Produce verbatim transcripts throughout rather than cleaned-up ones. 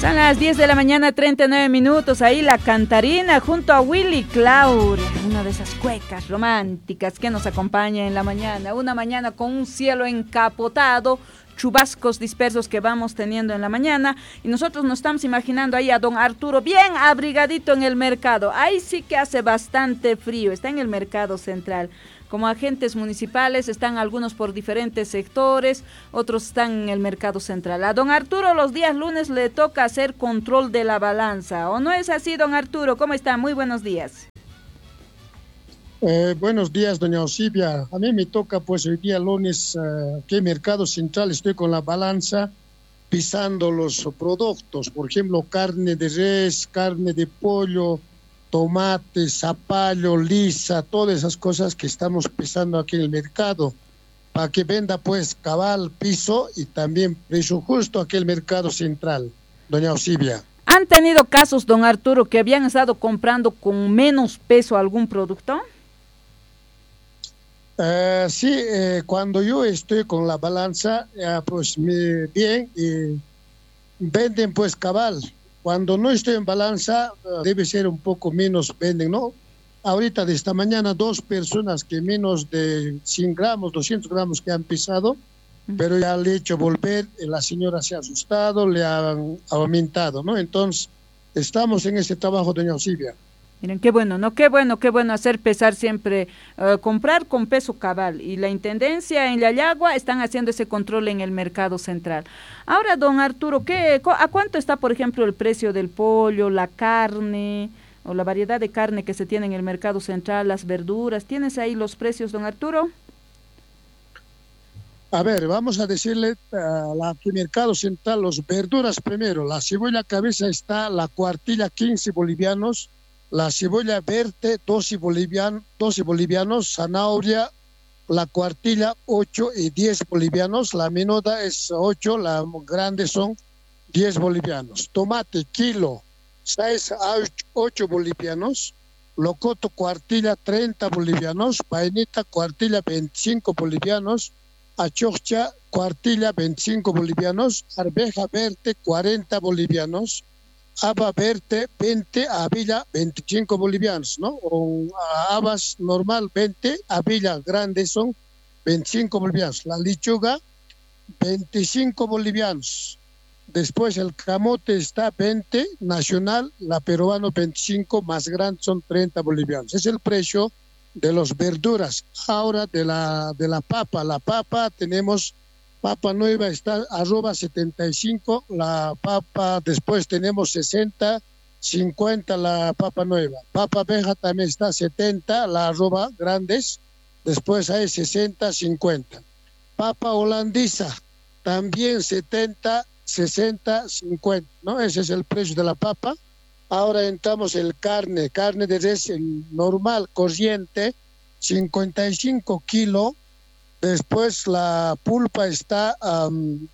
Son las diez de la mañana, treinta y nueve minutos. Ahí la cantarina junto a Willy Cloud, una de esas cuecas románticas que nos acompaña en la mañana. Una mañana con un cielo encapotado, chubascos dispersos que vamos teniendo en la mañana. Y nosotros nos estamos imaginando ahí a don Arturo bien abrigadito en el mercado. Ahí sí que hace bastante frío, está en el mercado central. Como agentes municipales, están algunos por diferentes sectores, otros están en el mercado central. A don Arturo los días lunes le toca hacer control de la balanza, ¿o no es así, don Arturo? ¿Cómo está? Muy buenos días. Eh, buenos días, doña Osibia. A mí me toca pues hoy día lunes, uh, que mercado central estoy con la balanza pisando los productos, por ejemplo, carne de res, carne de pollo, tomate, zapallo, lisa, todas esas cosas que estamos pesando aquí en el mercado, para que venda pues cabal, piso y también precio justo aquí el mercado central, doña Osibia. ¿Han tenido casos, don Arturo, que habían estado comprando con menos peso algún producto? Uh, sí, eh, cuando yo estoy con la balanza, eh, pues me, bien, eh, venden pues cabal. Cuando no estoy en balanza, debe ser un poco menos venden, ¿no? Ahorita de esta mañana, dos personas que menos de cien gramos, doscientos gramos que han pesado, pero ya le he hecho volver, la señora se ha asustado, le han aumentado, ¿no? Entonces, estamos en ese trabajo, doña Osibia. Miren, qué bueno, ¿no? Qué bueno, qué bueno hacer pesar siempre, uh, comprar con peso cabal. Y la Intendencia en Yayagua están haciendo ese control en el mercado central. Ahora, don Arturo, ¿qué, ¿a cuánto está, por ejemplo, el precio del pollo, la carne, o la variedad de carne que se tiene en el mercado central, las verduras? ¿Tienes ahí los precios, don Arturo? A ver, vamos a decirle a la que mercado central, los verduras primero. La cebolla cabeza está la cuartilla quince bolivianos, la cebolla verde doce bolivianos, doce bolivianos, zanahoria, la cuartilla ocho y diez bolivianos, la menuda es ocho, la grande son diez bolivianos. Tomate, kilo, seis a ocho bolivianos, locoto cuartilla treinta bolivianos, vainita cuartilla veinticinco bolivianos, achorcha cuartilla veinticinco bolivianos, arveja verde cuarenta bolivianos, haba verde veinte, avilla veinticinco bolivianos, ¿no? O habas normal veinte, avilla grande son veinticinco bolivianos. La lechuga veinticinco bolivianos. Después el camote está veinte, nacional, la peruano veinticinco, más grande son treinta bolivianos. Es el precio de las verduras. Ahora de la, de la papa. La papa tenemos... Papa nueva está arroba setenta y cinco, la papa después tenemos sesenta, cincuenta la papa nueva. Papa vieja también está setenta, la arroba grandes, después hay sesenta, cincuenta. Papa holandesa también setenta, sesenta, cincuenta, ¿no? Ese es el precio de la papa. Ahora entramos el carne, carne de res normal, corriente, cincuenta y cinco kilos. Después la pulpa está, um,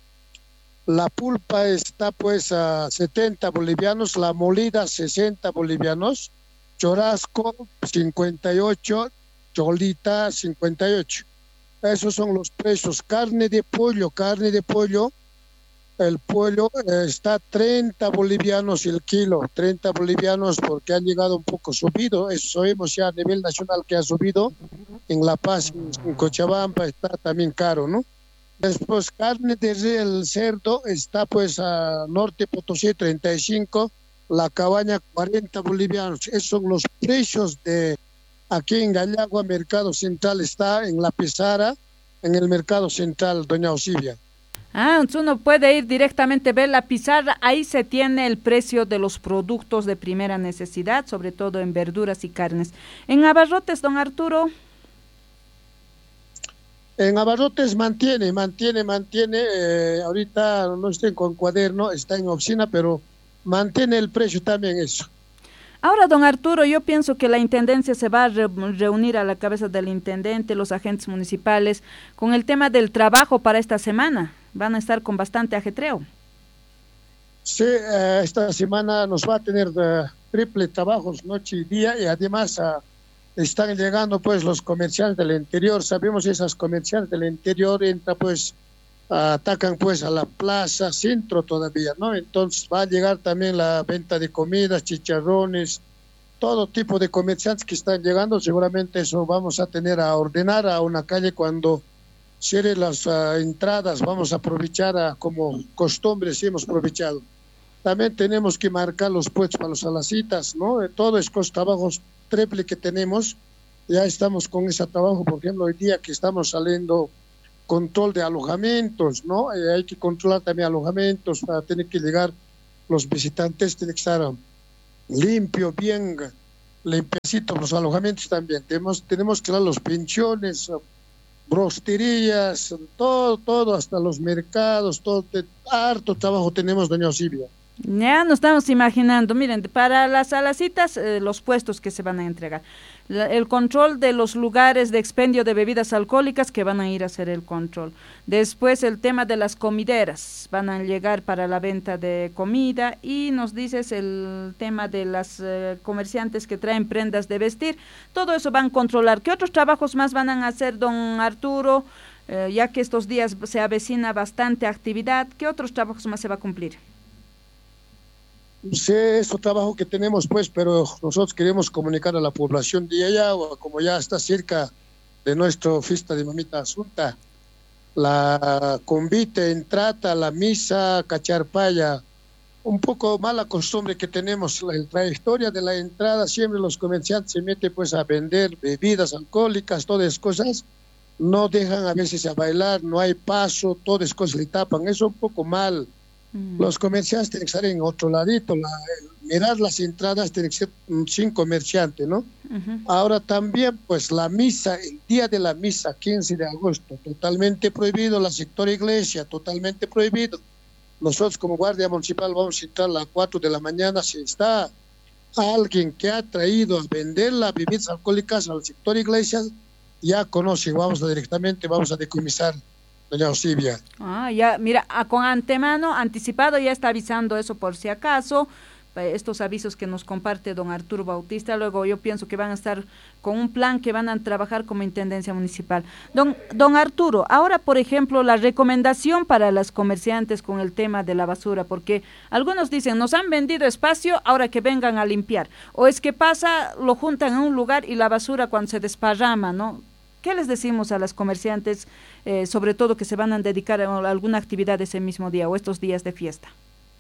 la pulpa está pues a setenta bolivianos, la molida sesenta bolivianos, churrasco cincuenta y ocho, cholita cincuenta y ocho. Esos son los precios. Carne de pollo, carne de pollo, el pollo eh, está treinta bolivianos el kilo, treinta bolivianos porque han llegado un poco subido, eso sabemos ya a nivel nacional que ha subido. En La Paz, en Cochabamba está también caro, ¿no? Después carne de el cerdo está pues a Norte Potosí treinta y cinco, la cabaña cuarenta bolivianos. Esos son los precios de aquí en Gallagua, mercado central está en La Pesara, en el mercado central, doña Osibia. Ah, entonces uno puede ir directamente a ver la pizarra, ahí se tiene el precio de los productos de primera necesidad, sobre todo en verduras y carnes. En abarrotes, don Arturo. En abarrotes mantiene, mantiene, mantiene, eh, ahorita no estoy con cuaderno, está en oficina, pero mantiene el precio también eso. Ahora, don Arturo, yo pienso que la Intendencia se va a re reunir a la cabeza del Intendente, los agentes municipales, con el tema del trabajo para esta semana. Van a estar con bastante ajetreo. Sí, eh, esta semana nos va a tener uh, triple trabajos, noche y día, y además uh, están llegando pues los comerciantes del interior. Sabemos esas comerciantes del interior entra pues atacan pues a la plaza, centro todavía, ¿no? Entonces va a llegar también la venta de comidas, chicharrones, todo tipo de comerciantes que están llegando. Seguramente eso vamos a tener a ordenar a una calle cuando cierre las uh, entradas. Vamos a aprovechar a, como costumbre, sí hemos aprovechado. También tenemos que marcar los puestos para los alacitas, ¿no? Todo es costa abajo triple que tenemos. Ya estamos con ese trabajo, por ejemplo, hoy día que estamos saliendo control de alojamientos, ¿no? Eh, hay que controlar también alojamientos para tener que llegar los visitantes, tiene que estar limpio, bien limpiecitos los alojamientos también. Tenemos, tenemos que dar los pensiones, brosterías, todo, todo, hasta los mercados, todo, te, harto trabajo tenemos, doña Silvia. Ya nos estamos imaginando, miren, para las alacitas, eh, los puestos que se van a entregar, la, el control de los lugares de expendio de bebidas alcohólicas que van a ir a hacer el control. Después el tema de las comideras, van a llegar para la venta de comida, y nos dices el tema de las eh, comerciantes que traen prendas de vestir, todo eso van a controlar. ¿Qué otros trabajos más van a hacer, don Arturo? Eh, ya que estos días se avecina bastante actividad, ¿qué otros trabajos más se va a cumplir? Sí, es un trabajo que tenemos pues, pero nosotros queremos comunicar a la población de allá, como ya está cerca de nuestra fiesta de Mamita Asunta, la convite, entrata, la misa, cacharpaya, un poco mala costumbre que tenemos, la, la trayectoria de la entrada, siempre los comerciantes se meten pues a vender bebidas alcohólicas, todas esas cosas, no dejan a veces a bailar, no hay paso, todas esas cosas le tapan, eso es un poco mal. Los comerciantes tienen que estar en otro ladito, la, mirar las entradas tiene que ser sin comerciante, ¿no? Uh-huh. Ahora también, pues la misa, el día de la misa, quince de agosto, totalmente prohibido, la sector iglesia, totalmente prohibido. Nosotros como Guardia Municipal vamos a entrar a las cuatro de la mañana, si está alguien que ha traído a vender las bebidas alcohólicas al sector iglesia, ya conoce, vamos a directamente, vamos a decomisar. Doña Osibia. Ah, ya, mira, a, con antemano, anticipado, ya está avisando eso por si acaso, estos avisos que nos comparte don Arturo Bautista. Luego yo pienso que van a estar con un plan que van a trabajar como Intendencia Municipal. Don, don Arturo, ahora por ejemplo la recomendación para las comerciantes con el tema de la basura, porque algunos dicen, nos han vendido espacio, ahora que vengan a limpiar, o es que pasa, lo juntan en un lugar y la basura cuando se desparrama, ¿no? ¿Qué les decimos a las comerciantes, eh, sobre todo que se van a dedicar a alguna actividad ese mismo día o estos días de fiesta?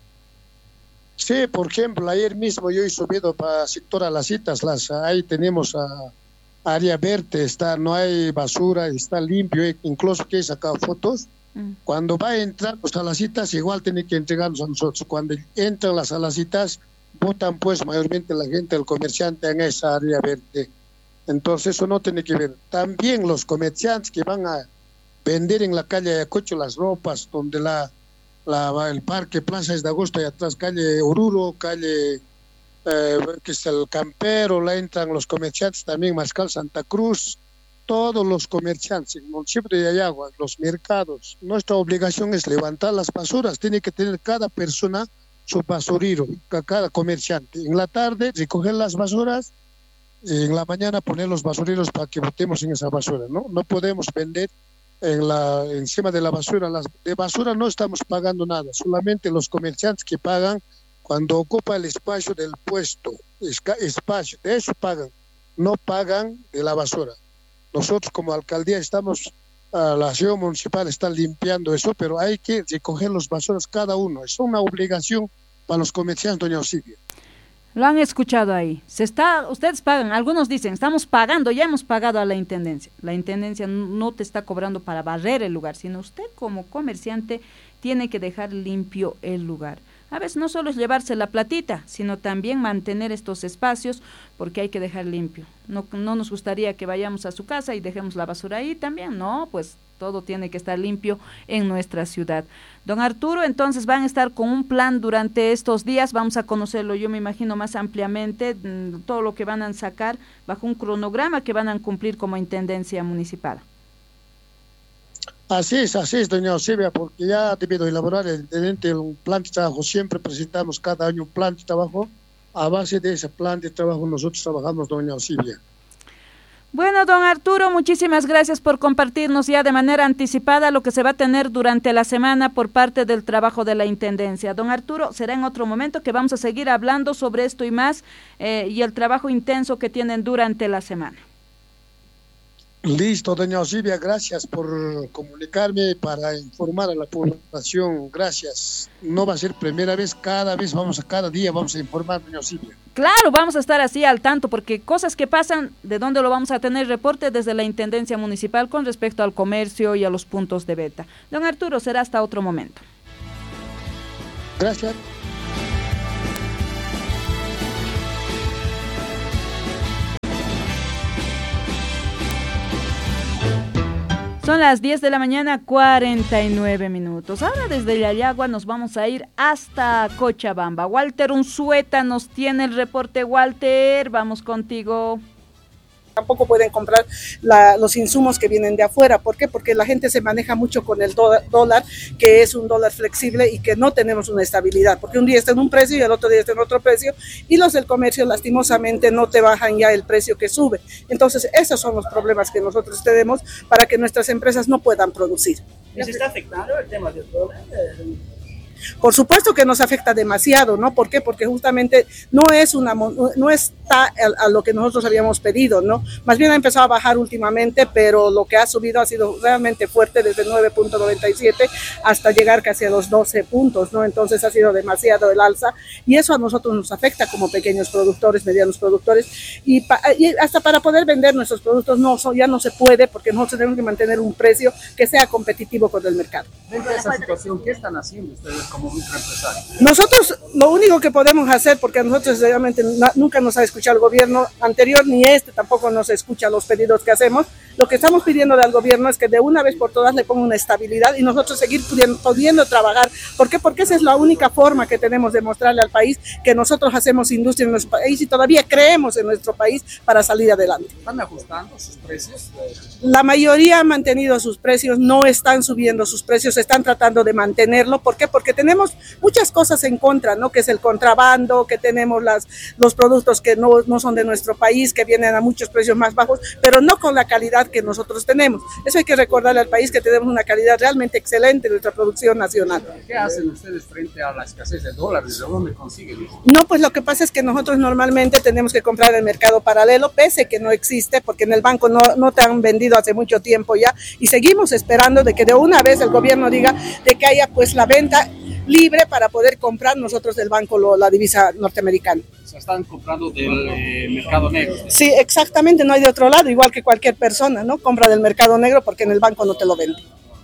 Sí, por ejemplo, ayer mismo yo he subido para sector a las citas, las, ahí tenemos a área verde, está, no hay basura, está limpio, incluso que he sacado fotos. Mm. Cuando va a entrar pues, a las citas, igual tiene que entregarnos a nosotros. Cuando entran las a las citas, votan pues mayormente la gente, el comerciante en esa área verde. Entonces eso no tiene que ver. También los comerciantes que van a vender en la calle Ayacucho las ropas, donde la, la el parque Plaza de Agosto y atrás calle Oruro, calle eh, que es el Campero, la entran los comerciantes también, Mascal Santa Cruz, todos los comerciantes, el municipio de Ayagua, los mercados. Nuestra obligación es levantar las basuras, tiene que tener cada persona su basurero, cada comerciante. En la tarde recoger las basuras, en la mañana poner los basureros para que botemos en esa basura, ¿no? No podemos vender en la, encima de la basura. Las, de basura no estamos pagando nada, solamente los comerciantes que pagan cuando ocupa el espacio del puesto, espacio, de eso pagan, no pagan de la basura. Nosotros como alcaldía estamos, uh, la ciudad municipal está limpiando eso, pero hay que recoger los basuras cada uno, es una obligación para los comerciantes, doña Silvia. Lo han escuchado ahí. Se está, ustedes pagan, algunos dicen, estamos pagando, ya hemos pagado a la intendencia. La intendencia no te está cobrando para barrer el lugar, sino usted como comerciante tiene que dejar limpio el lugar. A veces no solo es llevarse la platita, sino también mantener estos espacios, porque hay que dejar limpio. No, no nos gustaría que vayamos a su casa y dejemos la basura ahí también, no, pues todo tiene que estar limpio en nuestra ciudad. Don Arturo, entonces van a estar con un plan durante estos días, vamos a conocerlo yo me imagino más ampliamente, todo lo que van a sacar bajo un cronograma que van a cumplir como Intendencia Municipal. Así es, así es, doña Silvia, porque ya debido a elaborar evidentemente un plan de trabajo, siempre presentamos cada año un plan de trabajo, a base de ese plan de trabajo nosotros trabajamos, doña Silvia. Bueno, don Arturo, muchísimas gracias por compartirnos ya de manera anticipada lo que se va a tener durante la semana por parte del trabajo de la Intendencia. Don Arturo, será en otro momento que vamos a seguir hablando sobre esto y más eh, y el trabajo intenso que tienen durante la semana. Listo, doña Silvia, gracias por comunicarme para informar a la población. Gracias. No va a ser primera vez, cada vez vamos a, cada día vamos a informar, doña Silvia. Claro, vamos a estar así al tanto, porque cosas que pasan, ¿de dónde lo vamos a tener? Reporte desde la Intendencia Municipal con respecto al comercio y a los puntos de venta. Don Arturo, será hasta otro momento. Gracias. Son las diez de la mañana, cuarenta y nueve minutos. Ahora desde Yayagua nos vamos a ir hasta Cochabamba. Walter Unzueta nos tiene el reporte. Walter, vamos contigo. Tampoco pueden comprar la, los insumos que vienen de afuera. ¿Por qué? Porque la gente se maneja mucho con el do, dólar, que es un dólar flexible y que no tenemos una estabilidad, porque un día está en un precio y el otro día está en otro precio, y los del comercio lastimosamente no te bajan ya el precio que sube. Entonces esos son los problemas que nosotros tenemos para que nuestras empresas no puedan producir. ¿Les está afectando el tema del dólar? Por supuesto que nos afecta demasiado, ¿no? ¿Por qué? Porque justamente no es una no está a, a lo que nosotros habíamos pedido, ¿no? Más bien ha empezado a bajar últimamente, pero lo que ha subido ha sido realmente fuerte desde nueve punto noventa y siete hasta llegar casi a los doce puntos, ¿no? Entonces ha sido demasiado el alza y eso a nosotros nos afecta como pequeños productores, medianos productores y, pa, y hasta para poder vender nuestros productos no ya no se puede, porque nosotros tenemos que mantener un precio que sea competitivo con el mercado. Dentro de esa situación, ¿qué están haciendo ustedes como microempresarios? Nosotros lo único que podemos hacer, porque a nosotros realmente na, nunca nos ha escuchado el gobierno anterior, ni este tampoco nos escucha los pedidos que hacemos, lo que estamos pidiendo al gobierno es que de una vez por todas le ponga una estabilidad y nosotros seguir pudiendo, pudiendo trabajar. ¿Por qué? Porque esa es la única forma que tenemos de mostrarle al país que nosotros hacemos industria en nuestro país y todavía creemos en nuestro país para salir adelante. ¿Están ajustando sus precios? La mayoría han mantenido sus precios, no están subiendo sus precios, están tratando de mantenerlo. ¿Por qué? Porque tenemos muchas cosas en contra, ¿no? Que es el contrabando, que tenemos las, los productos que no, no son de nuestro país, que vienen a muchos precios más bajos, pero no con la calidad que nosotros tenemos. Eso hay que recordarle al país, que tenemos una calidad realmente excelente en nuestra producción nacional. ¿Qué hacen ustedes frente a la escasez de dólares? ¿De dónde consiguen eso? No, pues lo que pasa es que nosotros normalmente tenemos que comprar en el mercado paralelo, pese que no existe, porque en el banco no, no te han vendido hace mucho tiempo ya, y seguimos esperando de que de una vez el gobierno diga de que haya pues la venta libre para poder comprar nosotros del banco lo, la divisa norteamericana. Se están comprando del eh, mercado negro. Sí, exactamente, no hay de otro lado, igual que cualquier persona, ¿no? Compra del mercado negro porque en el banco no te lo venden.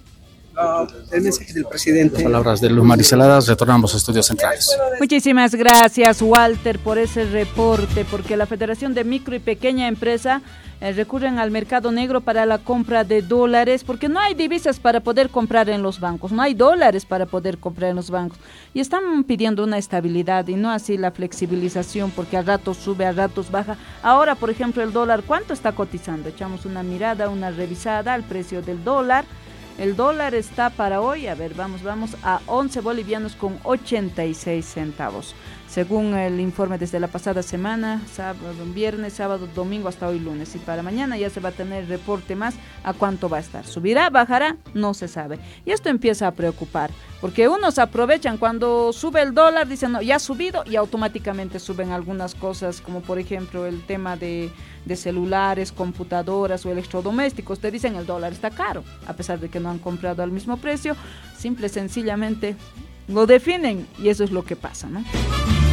Uh, el mensaje del presidente. Palabras de Luz Mariceladas, retornamos a Estudios Centrales. Muchísimas gracias, Walter, por ese reporte, porque la Federación de Micro y Pequeña Empresa eh, recurren al mercado negro para la compra de dólares, porque no hay divisas para poder comprar en los bancos, no hay dólares para poder comprar en los bancos, y están pidiendo una estabilidad y no así la flexibilización, porque a ratos sube, a ratos baja. Ahora, por ejemplo, el dólar, ¿cuánto está cotizando? Echamos una mirada, una revisada al precio del dólar. El dólar está para hoy, a ver, vamos, vamos, a once bolivianos con ochenta y seis centavos. Según el informe desde la pasada semana, sábado, viernes, sábado, domingo hasta hoy lunes. Y para mañana ya se va a tener reporte más a cuánto va a estar. ¿Subirá, bajará? No se sabe. Y esto empieza a preocupar, porque unos aprovechan cuando sube el dólar, dicen, no, ya ha subido, y automáticamente suben algunas cosas, como por ejemplo el tema de, de celulares, computadoras o electrodomésticos. Te dicen el dólar está caro, a pesar de que no han comprado al mismo precio. Simple, sencillamente lo definen y eso es lo que pasa, ¿no?